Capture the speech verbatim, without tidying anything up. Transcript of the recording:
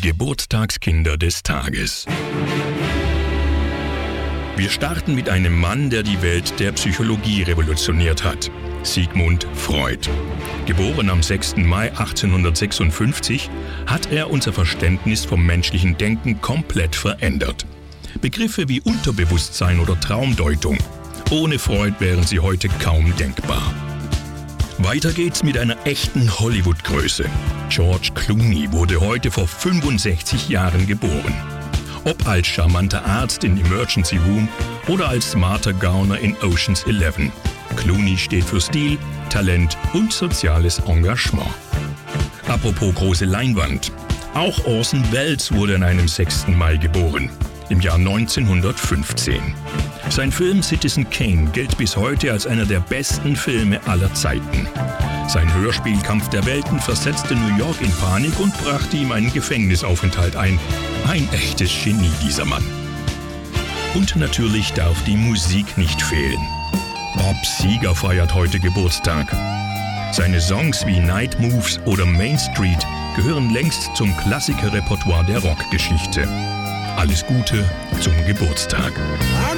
Geburtstagskinder des Tages. Wir starten mit einem Mann, der die Welt der Psychologie revolutioniert hat. Sigmund Freud. Geboren am sechsten Mai achtzehnhundertsechsundfünfzig, hat er unser Verständnis vom menschlichen Denken komplett verändert. Begriffe wie Unterbewusstsein oder Traumdeutung. Ohne Freud wären sie heute kaum denkbar. Weiter geht's mit einer echten Hollywood-Größe. George Clooney wurde heute vor fünfundsechzig Jahren geboren. Ob als charmanter Arzt in Emergency Room oder als smarter Gauner in Ocean's Eleven. Clooney steht für Stil, Talent und soziales Engagement. Apropos große Leinwand. Auch Orson Welles wurde an einem sechsten Mai geboren, im Jahr neunzehnhundertfünfzehn. Sein Film Citizen Kane gilt bis heute als einer der besten Filme aller Zeiten. Sein Hörspiel Kampf der Welten versetzte New York in Panik und brachte ihm einen Gefängnisaufenthalt ein. Ein echtes Genie, dieser Mann. Und natürlich darf die Musik nicht fehlen. Bob Seger feiert heute Geburtstag. Seine Songs wie Night Moves oder Main Street gehören längst zum Klassikerrepertoire der Rockgeschichte. Alles Gute zum Geburtstag.